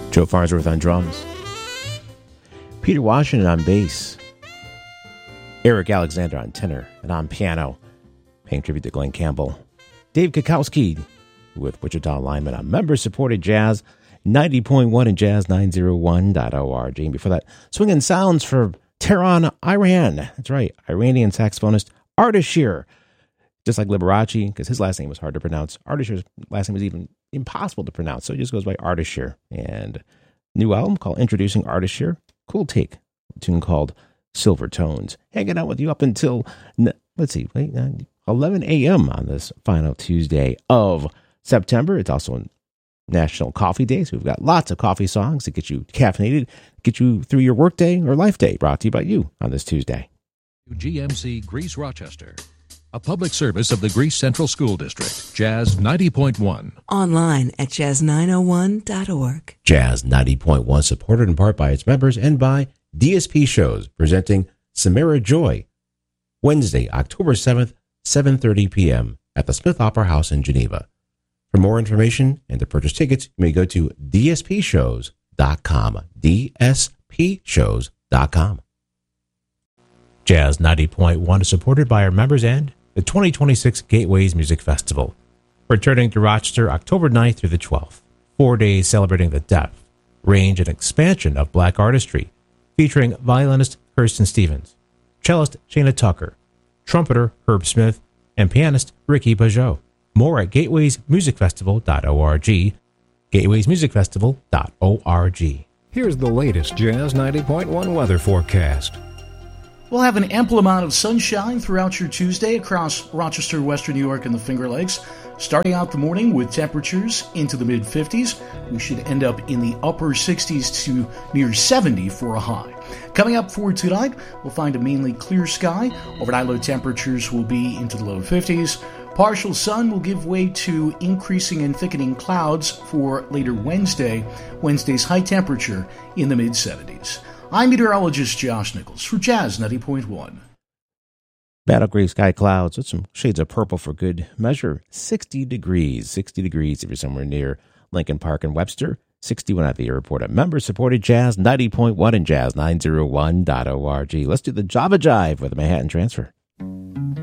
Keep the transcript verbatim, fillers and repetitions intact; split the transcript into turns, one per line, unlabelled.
Joe Farnsworth on drums. Peter Washington on bass. Eric Alexander on tenor and on piano, paying tribute to Glenn Campbell. Dave Kukowski with Wichita Lineman on member-supported jazz, ninety point one and jazz nine oh one dot org. And before that, swinging sounds for Tehran, Iran. That's right, Iranian saxophonist Ardashir. Just like Liberace, because his last name was hard to pronounce. Ardashir's last name was even impossible to pronounce, so he just goes by Ardashir. And new album called Introducing Ardashir. Cool take. A tune called Silver Tones. Hanging out with you up until, let's see, wait, eleven a.m. on this final Tuesday of September. It's also National Coffee Day, so we've got lots of coffee songs to get you caffeinated, get you through your workday or life day, brought to you by you on this Tuesday.
G M C Greece Rochester, a public service of the Greece Central School District. Jazz ninety point one.
Online at jazz nine oh one dot org.
Jazz ninety point one, supported in part by its members and by D S P Shows, presenting Samara Joy, Wednesday, October seventh, seven thirty p.m. at the Smith Opera House in Geneva. For more information and to purchase tickets, you may go to d s p shows dot com. d s p shows dot com. Jazz ninety point one is supported by our members and the twenty twenty-six Gateways Music Festival, returning to Rochester October ninth through the twelfth. Four days celebrating the depth, range, and expansion of black artistry, featuring violinist Kirsten Stevens, cellist Shana Tucker, trumpeter Herb Smith, and pianist Ricky Pajot. More at gateways music festival dot org, gateways music festival dot org.
Here's the latest Jazz ninety point one weather forecast.
We'll have an ample amount of sunshine throughout your Tuesday across Rochester, Western New York, and the Finger Lakes. Starting out the morning with temperatures into the mid-fifties, we should end up in the upper sixties to near seventy for a high. Coming up for tonight, we'll find a mainly clear sky. Overnight low temperatures will be into the low fifties. Partial sun will give way to increasing and thickening clouds for later Wednesday. Wednesday's high temperature in the mid-seventies. I'm meteorologist Josh Nichols for Jazz ninety point one.
Battle gray sky clouds with some shades of purple for good measure. sixty degrees. sixty degrees if you're somewhere near Lincoln Park and Webster. sixty-one at the airport. At member-supported Jazz ninety point one and jazz nine oh one dot org. Let's do the Java Jive with the Manhattan Transfer.